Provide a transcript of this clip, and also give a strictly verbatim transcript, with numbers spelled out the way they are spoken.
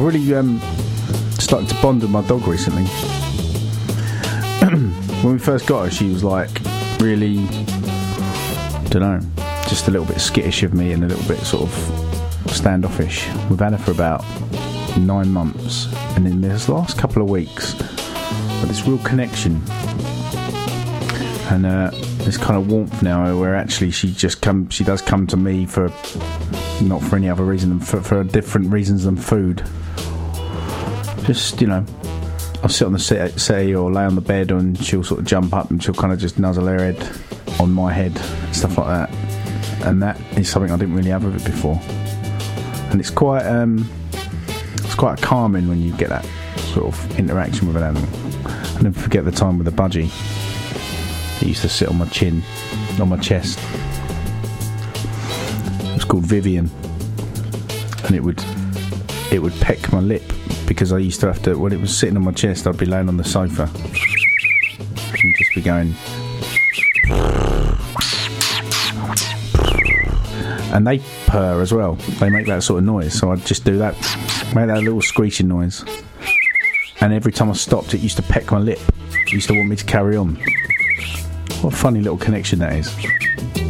really um, started to bond with my dog recently. When we first got her, she was like really, don't know, just a little bit skittish of me and a little bit sort of standoffish. We've had her for about nine months, and in this last couple of weeks, but this real connection and uh, this kind of warmth now, where actually she just come, she does come to me for not for any other reason than for, for different reasons than food. Just, you know, I'll sit on the settee or lay on the bed, and she'll sort of jump up and she'll kind of just nuzzle her head on my head, stuff like that. And that is something I didn't really have of it before. And it's quite, um, it's quite calming when you get that sort of interaction with an animal. I never forget the time with the budgie. It used to sit on my chin, on my chest. It was called Vivian, and it would, it would peck my lip. Because I used to have to, when it was sitting on my chest, I'd be laying on the sofa and just be going. And they purr as well. They make that sort of noise, so I'd just do that, make that little screeching noise. And every time I stopped, it used to peck my lip. It used to want me to carry on. What a funny little connection that is.